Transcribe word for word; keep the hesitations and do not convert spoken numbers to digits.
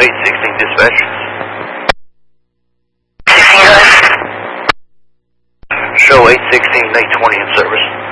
eight sixteen dispatch. sixteen guys? Show eight sixteen, eight twenty in service.